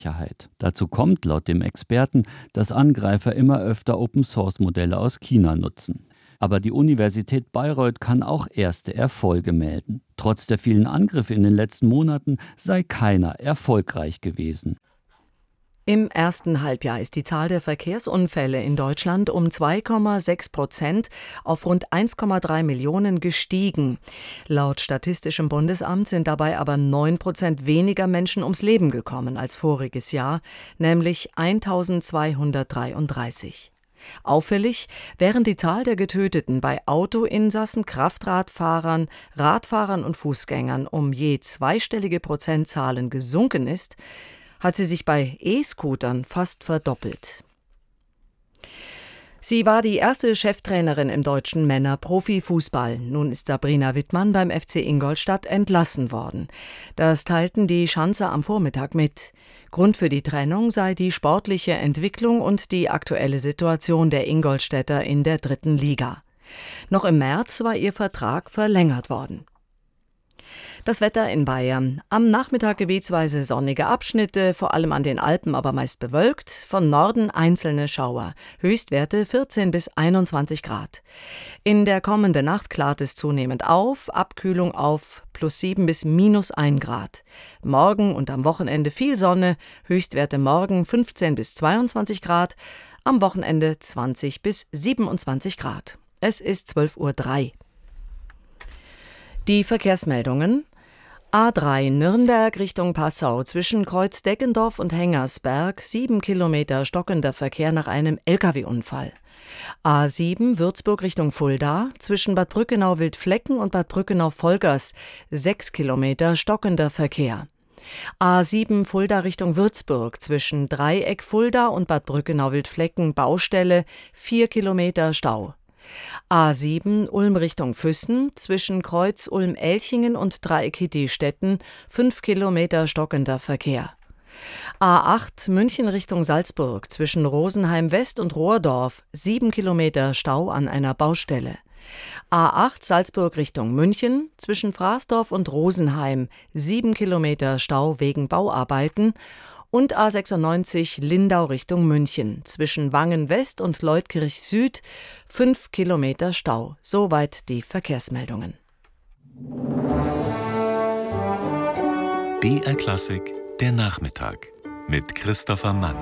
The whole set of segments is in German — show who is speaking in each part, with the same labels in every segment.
Speaker 1: Sicherheit. Dazu kommt laut dem Experten, dass Angreifer immer öfter Open-Source-Modelle aus China nutzen. Aber die Universität Bayreuth kann auch erste Erfolge melden. Trotz der vielen Angriffe in den letzten Monaten sei keiner erfolgreich gewesen.
Speaker 2: Im ersten Halbjahr ist die Zahl der Verkehrsunfälle in Deutschland um 2,6% auf rund 1,3 Millionen gestiegen. Laut Statistischem Bundesamt sind dabei aber 9% weniger Menschen ums Leben gekommen als voriges Jahr, nämlich 1233. Auffällig, während die Zahl der Getöteten bei Autoinsassen, Kraftradfahrern, Radfahrern und Fußgängern um je zweistellige Prozentzahlen gesunken ist, hat sie sich bei E-Scootern fast verdoppelt. Sie war die erste Cheftrainerin im deutschen Männer-Profifußball. Nun ist Sabrina Wittmann beim FC Ingolstadt entlassen worden. Das teilten die Schanzer am Vormittag mit. Grund für die Trennung sei die sportliche Entwicklung und die aktuelle Situation der Ingolstädter in der 3. Liga. Noch im März war ihr Vertrag verlängert worden. Das Wetter in Bayern. Am Nachmittag gebietsweise sonnige Abschnitte, vor allem an den Alpen, aber meist bewölkt. Von Norden einzelne Schauer. Höchstwerte 14 bis 21 Grad. In der kommenden Nacht klart es zunehmend auf. Abkühlung auf +7 bis -1 Grad. Morgen und am Wochenende viel Sonne. Höchstwerte morgen 15 bis 22 Grad. Am Wochenende 20 bis 27 Grad. Es ist 12:03 Uhr. Die Verkehrsmeldungen. A3 Nürnberg Richtung Passau zwischen Kreuz Deggendorf und Hengersberg 7 Kilometer stockender Verkehr nach einem Lkw-Unfall. A7 Würzburg Richtung Fulda zwischen Bad Brückenau-Wildflecken und Bad Brückenau-Volgers 6 Kilometer stockender Verkehr. A7 Fulda Richtung Würzburg zwischen Dreieck Fulda und Bad Brückenau-Wildflecken Baustelle 4 Kilometer Stau. A7 Ulm Richtung Füssen zwischen Kreuz Ulm-Elchingen und Dreieck Hitti-Stetten 5 Kilometer stockender Verkehr. A8 München Richtung Salzburg zwischen Rosenheim West und Rohrdorf 7 Kilometer Stau an einer Baustelle. A8 Salzburg Richtung München zwischen Fraßdorf und Rosenheim 7 Kilometer Stau wegen Bauarbeiten. Und A96 Lindau Richtung München zwischen Wangen West und Leutkirch Süd 5 Kilometer Stau. Soweit die Verkehrsmeldungen.
Speaker 3: BR Klassik, der Nachmittag mit Christopher Mann.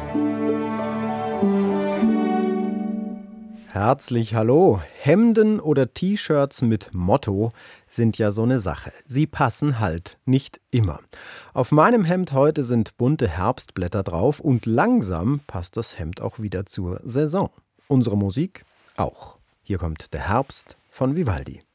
Speaker 4: Herzlich hallo. Hemden oder T-Shirts mit Motto sind ja so eine Sache. Sie passen halt nicht immer. Auf meinem Hemd heute sind bunte Herbstblätter drauf und langsam passt das Hemd auch wieder zur Saison. Unsere Musik auch. Hier kommt der Herbst von Vivaldi.